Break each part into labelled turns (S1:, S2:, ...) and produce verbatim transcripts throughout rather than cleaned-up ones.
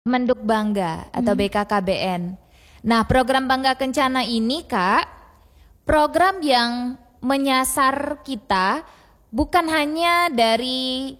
S1: Menduk Bangga atau
S2: Hmm.
S1: B K K B N. Nah, program Bangga Kencana ini, Kak, program yang menyasar kita bukan hanya dari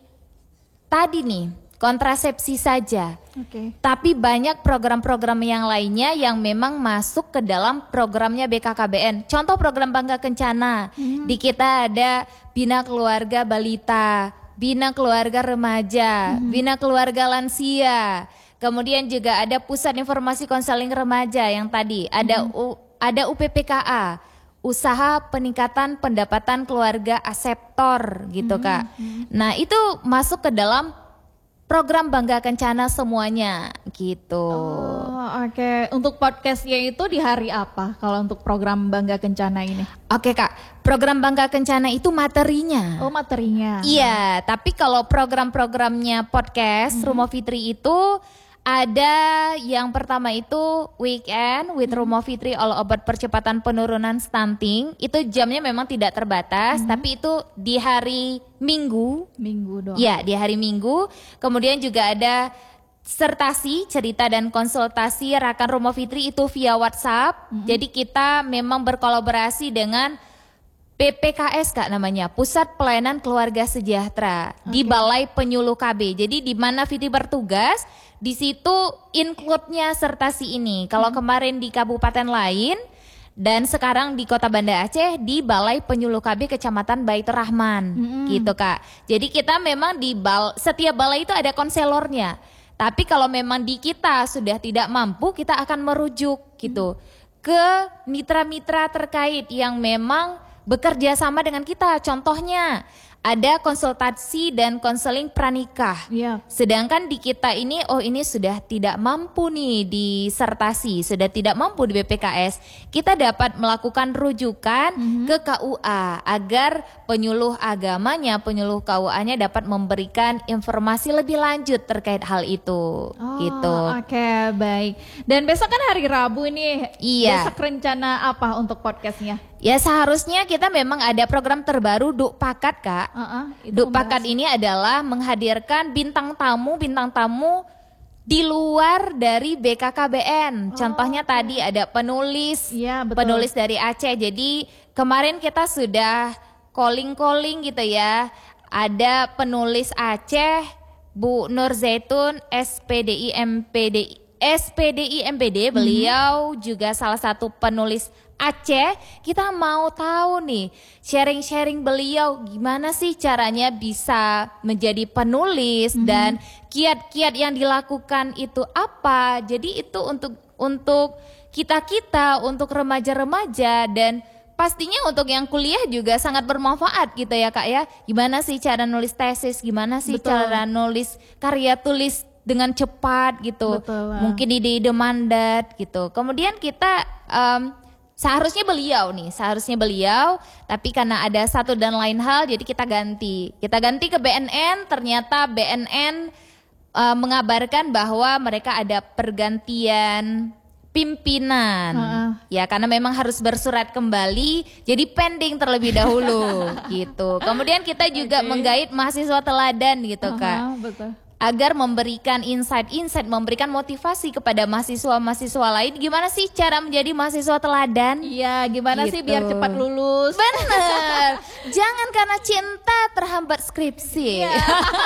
S1: tadi nih, kontrasepsi saja.
S2: Oke.
S1: Tapi banyak program-program yang lainnya yang memang masuk ke dalam programnya B K K B N. Contoh program Bangga Kencana.
S2: Hmm.
S1: Di kita ada Bina Keluarga Balita, Bina Keluarga Remaja,
S2: Hmm.
S1: Bina Keluarga Lansia. Kemudian juga ada Pusat Informasi Konseling Remaja yang tadi, ada
S2: Hmm.
S1: U, ada U P P K A, Usaha Peningkatan Pendapatan Keluarga Aseptor gitu,
S2: Hmm.
S1: Kak.
S2: Hmm.
S1: Nah, itu masuk ke dalam program Bangga Kencana semuanya gitu.
S2: Oh, oke. Untuk podcastnya itu di hari apa kalau untuk program Bangga Kencana ini?
S1: Oke, Kak, program Bangga Kencana itu materinya.
S2: Oh, materinya.
S1: Iya, tapi kalau program-programnya podcast
S2: Mhm.
S1: Rumo Fitri itu ada yang pertama itu Weekend with Rumo Fitri All About Percepatan Penurunan Stunting. Itu jamnya memang tidak terbatas,
S2: Mhm.
S1: tapi itu di hari Minggu.
S2: Minggu doang.
S1: Iya, di hari Minggu. Kemudian juga ada sertasi, cerita dan konsultasi Rakan Rumo Fitri itu via WhatsApp.
S2: Mhm.
S1: Jadi kita memang berkolaborasi dengan P P K S, Kak, namanya, Pusat Pelayanan Keluarga Sejahtera di
S2: Oke.
S1: Balai Penyuluh K B. Jadi di mana Fitri bertugas, di situ include-nya sertasi ini. Kalau kemarin di kabupaten lain dan sekarang di Kota Banda Aceh di Balai Penyuluh K B Kecamatan Baitur Rahman,
S2: Mm-mm.
S1: gitu, Kak. Jadi kita memang di bal setiap balai itu ada konselornya. Tapi kalau memang di kita sudah tidak mampu, kita akan merujuk gitu ke mitra-mitra terkait yang memang bekerja sama dengan kita. Contohnya ada konsultasi dan konseling pranikah.
S2: Iya.
S1: Sedangkan di kita ini, oh ini sudah tidak mampu nih disertasi, sudah tidak mampu di B P K S. Kita dapat melakukan rujukan
S2: Mhm.
S1: ke K U A agar penyuluh agamanya, penyuluh K U A-nya dapat memberikan informasi lebih lanjut terkait hal itu.
S2: Oh,
S1: Gitu.
S2: oke, baik. Dan besok kan hari Rabu ini.
S1: Iya.
S2: Besok rencana apa untuk podcastnya?
S1: Ya seharusnya kita memang ada program terbaru Duk Pakat, Kak.
S2: Uh-uh, itu
S1: Duk
S2: membahas-
S1: Pakat ini adalah menghadirkan bintang tamu, bintang tamu di luar dari B K K B N.
S2: Oh,
S1: Contohnya
S2: oke.
S1: tadi ada penulis,
S2: Iya, betul.
S1: penulis dari Aceh. Jadi kemarin kita sudah calling-calling gitu ya. Ada penulis Aceh, Bu Nur Zaitun, S P D I M P D, S P D I M P D. Beliau juga salah satu penulis Aceh. Kita mau tahu nih sharing-sharing beliau gimana sih caranya bisa menjadi penulis dan kiat-kiat yang dilakukan itu apa. Jadi itu untuk untuk kita-kita, untuk remaja-remaja dan pastinya untuk yang kuliah juga sangat bermanfaat gitu ya, Kak ya. Gimana sih cara nulis tesis, gimana sih
S2: Betul.
S1: cara nulis karya tulis dengan cepat gitu.
S2: Betul.
S1: Mungkin ide-ide mandat gitu. Kemudian kita em, seharusnya beliau nih, seharusnya beliau, tapi karena ada satu dan lain hal jadi kita ganti. Kita ganti ke B N N, ternyata B N N eh, mengabarkan bahwa mereka ada pergantian pimpinan.
S2: Heeh.
S1: Ya karena memang harus bersurat kembali, jadi pending terlebih dahulu gitu. Kemudian kita juga
S2: Oke.
S1: menggait mahasiswa teladan gitu, Kak.
S2: Uh-huh, betul.
S1: Agar memberikan insight-insight, memberikan motivasi kepada mahasiswa-mahasiswa lain. Gimana sih cara menjadi mahasiswa teladan?
S2: Iya, gimana sih
S1: Gitu.
S2: biar cepat lulus?
S1: Bener, jangan karena cinta terhambat skripsi.
S2: Iya.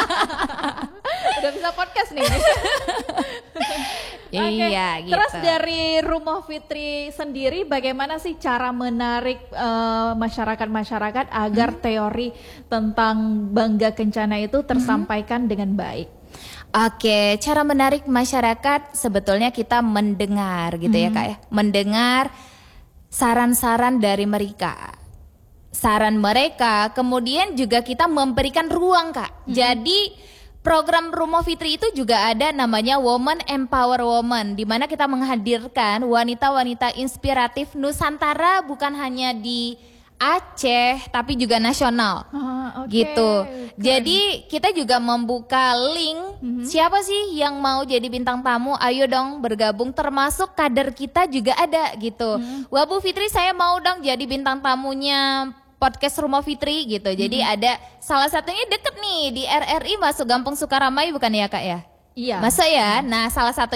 S2: Udah bisa podcast nih. Oke,
S1: Iya, gitu.
S2: Terus dari Rumo Fitri sendiri bagaimana sih cara menarik eh, masyarakat-masyarakat agar
S1: Hmm.
S2: teori tentang Bangga Kencana itu tersampaikan dengan baik?
S1: Oke, cara menarik masyarakat sebetulnya kita mendengar gitu ya, Kak ya. Mendengar saran-saran dari mereka. Saran mereka, kemudian juga kita memberikan ruang, Kak. Jadi program Rumo Fitri itu juga ada namanya Woman Empower Woman, di mana kita menghadirkan wanita-wanita inspiratif Nusantara bukan hanya di Aceh tapi juga nasional.
S2: Ah, oke.
S1: Gitu.
S2: Keren.
S1: Jadi kita juga membuka link siapa sih yang mau jadi bintang tamu, ayo dong bergabung, termasuk kader kita juga ada gitu. Wah Bu Fitri saya mau dong jadi bintang tamunya podcast Rumo Fitri gitu. Jadi ada salah satunya deket nih di R R I masuk Gampung Sukaramai bukan ya, Kak ya?
S2: Iya.
S1: Masa ya? Nah, salah satu